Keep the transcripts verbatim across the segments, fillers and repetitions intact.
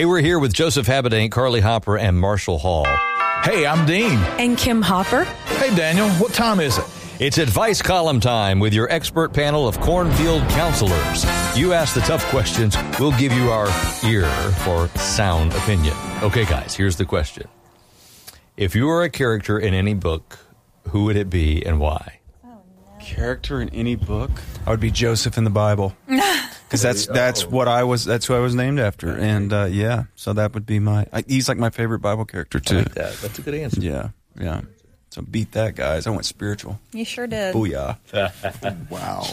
Hey, we're here with Joseph Habedank, Carly Hopper, and Marshall Hall. Hey, I'm Dean. And Kim Hopper. Hey, Daniel, what time is it? It's advice column time with your expert panel of cornfield counselors. You ask the tough questions, we'll give you our ear for sound opinion. Okay, guys, here's the question. If you were a character in any book, who would it be and why? Character in any book? I would be Joseph in the Bible, because that's that's what I was. That's who I was named after, and uh, yeah, so that would be my. I, he's like my favorite Bible character too. I like that. That's a good answer. Yeah, yeah. So beat that, guys. I went spiritual. You sure did. Booyah! Wow.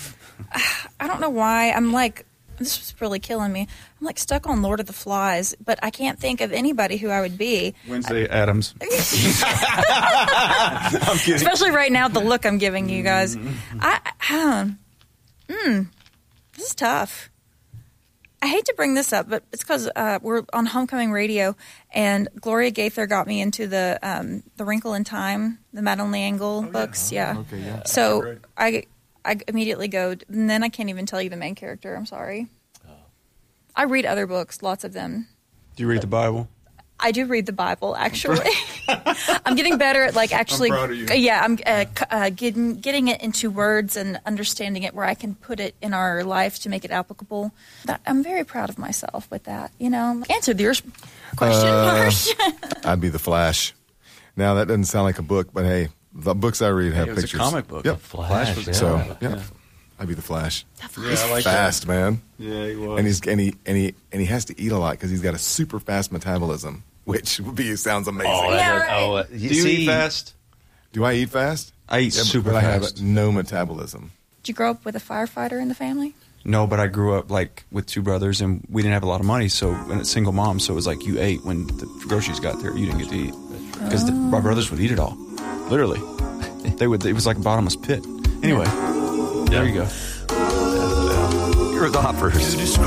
I don't know why. I'm like, this was really killing me. I'm like stuck on Lord of the Flies, but I can't think of anybody who I would be. Wednesday Addams. I'm kidding. Especially right now, the look I'm giving you guys. I, I mm, this is tough. I hate to bring this up, but it's because uh, we're on Homecoming Radio, and Gloria Gaither got me into the um, the Wrinkle in Time, the Madeleine L'Engle oh, books. Yeah. yeah. Okay, yeah. So right. I I immediately go, and then I can't even tell you the main character. I'm sorry. Oh. I read other books, lots of them. Do you read the Bible? I do read the Bible, actually. I'm getting better at, like, actually. I'm proud of you. Yeah, I'm uh, uh, getting getting it into words and understanding it where I can put it in our life to make it applicable. That, I'm very proud of myself with that. You know, answered your question, uh, Marsh. I'd be the Flash. Now that doesn't sound like a book, but hey, the books I read have hey, it was pictures. A comic book. Yep. Flash. Flash was yeah. So yeah. yeah. I'd be the Flash. Yeah, he's I like fast, that. man. Yeah, he was. And he's and he and he and he has to eat a lot because he's got a super fast metabolism, which would be sounds amazing. Oh, Yeah, that, right. oh uh, Do you see, eat fast? Do I eat fast? I eat Yeah, super but fast. I have no metabolism. Did you grow up with a firefighter in the family? No, but I grew up like with two brothers, and we didn't have a lot of money, so and it's single mom, so it was like you ate when the groceries got there. You didn't get to eat because oh. my brothers would eat it all, literally. They would. It was like a bottomless pit. Anyway, yeah. There you go. You're the Hoppers.